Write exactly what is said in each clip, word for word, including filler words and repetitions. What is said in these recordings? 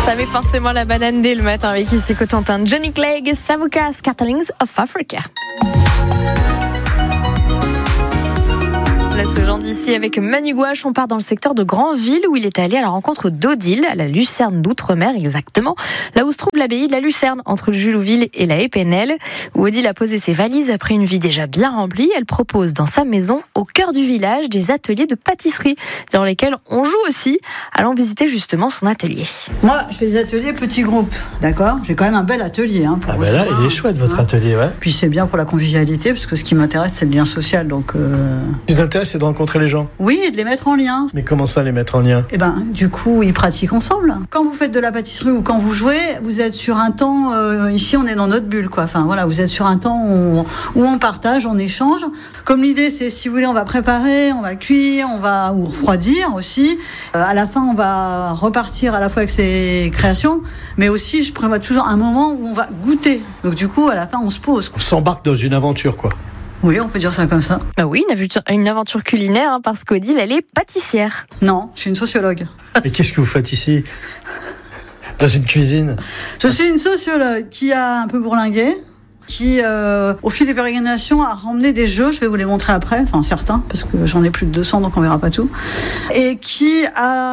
Ça met forcément la banane dès le matin avec ici Cotentin. Johnny Clegg, Savuka, Scatterlings of Africa. Place aux gens d'ici avec Manu Gouache. On part dans le secteur de Granville où il est allé à la rencontre d'Odile, à la Lucerne d'Outre-mer exactement, là où se trouve l'abbaye de la Lucerne, entre Julouville et la Épinel, où Odile a posé ses valises après une vie déjà bien remplie. Elle propose dans sa maison, au cœur du village, des ateliers de pâtisserie dans lesquels on joue aussi. Allons visiter justement son atelier. Moi, je fais des ateliers petits groupes, d'accord ? J'ai quand même un bel atelier. Hein, pour ah ben là, il est chouette votre hein. atelier, ouais. Puis c'est bien pour la convivialité, parce que ce qui m'intéresse, c'est le lien social, donc... Euh... Ce qui vous intéresse, c'est de rencontrer les gens ? Oui, et de les mettre en lien. Mais comment ça, les mettre en lien ? Eh ben, du coup, ils pratiquent ensemble. Quand vous faites de la pâtisserie ou quand vous jouez, vous êtes sur un temps... Euh, ici, on est dans notre bulle, quoi. Enfin, voilà, vous êtes sur un temps où on, où on partage, on échange. Comme l'idée, c'est, si vous voulez, on va préparer, on va cuire, on va ou refroidir aussi. Euh, à la fin, on va repartir à la fois avec ses créations, mais aussi, je prévois toujours un moment où on va goûter. Donc, du coup, à la fin, on se pose. On s'embarque dans une aventure, quoi. Oui, on peut dire ça comme ça. Bah oui, une aventure, une aventure culinaire, hein, parce qu'Odile, elle est pâtissière. Non, je suis une sociologue. Et qu'est-ce que vous faites ici ? Dans une cuisine ? Je suis une sociologue qui a un peu bourlingué, qui, euh, au fil des pérégrinations, a ramené des jeux, je vais vous les montrer après, enfin certains, parce que j'en ai plus de deux cents, donc on verra pas tout, et qui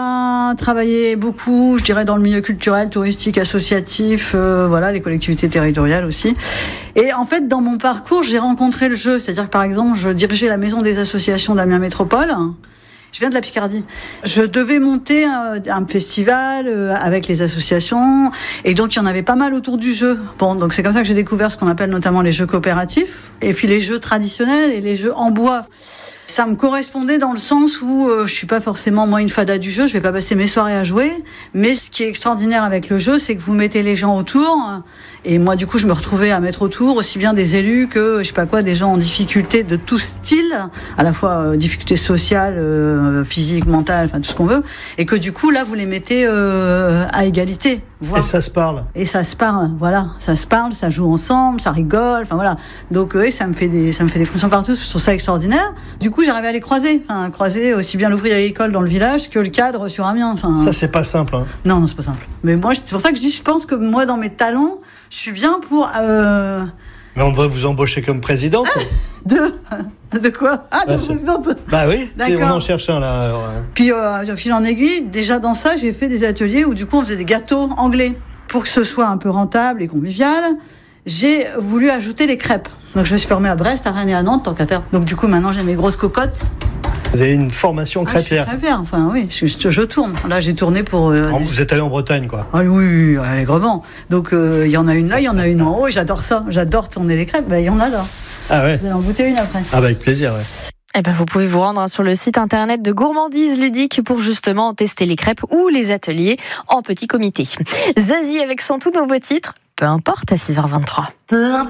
a travaillé beaucoup, je dirais, dans le milieu culturel, touristique, associatif, euh, voilà, les collectivités territoriales aussi. Et en fait, dans mon parcours, j'ai rencontré le jeu, c'est-à-dire que par exemple, je dirigeais la maison des associations d'Amiens Métropole. Je viens de la Picardie. Je devais monter un, un festival euh, avec les associations, et donc il y en avait pas mal autour du jeu. Bon, donc c'est comme ça que j'ai découvert ce qu'on appelle notamment les jeux coopératifs, et puis les jeux traditionnels et les jeux en bois. Ça me correspondait dans le sens où euh, je suis pas forcément moi une fada du jeu, je vais pas passer mes soirées à jouer, mais ce qui est extraordinaire avec le jeu, c'est que vous mettez les gens autour, et moi du coup je me retrouvais à mettre autour aussi bien des élus que je sais pas quoi, des gens en difficulté de tout style, à la fois euh, difficultés sociales, euh, physiques, mentales, enfin tout ce qu'on veut, et que du coup là vous les mettez euh, à égalité. Voire, et ça se parle. Et ça se parle, voilà, ça se parle, ça joue ensemble, ça rigole, enfin voilà. Donc oui, ça me fait des, ça me fait des frissons partout. Je trouve ça extraordinaire. Du coup, j'arrivais à les croiser, enfin croiser aussi bien l'ouvrier agricole dans le village que le cadre sur Amiens. Enfin. Ça c'est pas simple. Hein. Non, non, c'est pas simple. Mais moi, c'est pour ça que je dis, je pense que moi, dans mes talents, je suis bien pour. Euh... Mais on devrait vous embaucher comme présidente. De De quoi ? Ah, de bah, présidente. Bah oui, on en cherche un là. Alors, ouais. Puis, euh, au fil en aiguille, déjà dans ça, j'ai fait des ateliers où du coup on faisait des gâteaux anglais. Pour que ce soit un peu rentable et convivial, j'ai voulu ajouter les crêpes. Donc je me suis formée à Brest, à Rennes et à Nantes, tant qu'à faire. Donc du coup maintenant j'ai mes grosses cocottes. Vous avez une formation crêpière. Ah, je suis crêpière, enfin oui, je, je, je tourne. Là j'ai tourné pour... Euh, vous êtes allé en Bretagne quoi ? Ah oui, allègrement. Donc il euh, y en a une là, il y en a une en haut, et j'adore ça. J'adore tourner les crêpes, il ben, y en a là. Ah ouais. Vous allez en goûter une après. Ah bah avec plaisir, ouais. Eh ben, vous pouvez vous rendre sur le site internet de Gourmandise Ludique pour justement tester les crêpes ou les ateliers en petit comité. Zazie avec son tout nouveau titre, peu importe, à six heures vingt-trois. Peu importe.